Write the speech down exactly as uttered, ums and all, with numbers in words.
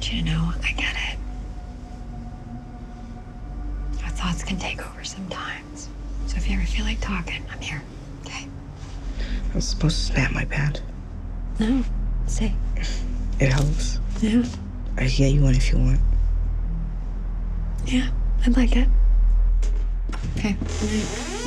want you to know I get it. Our thoughts can take over sometimes. So if you ever feel like talking, I'm here, okay? I was supposed to snap my pad. No, say. It helps. Yeah. I can get you one if you want. Yeah, I'd like it. Okay, good night.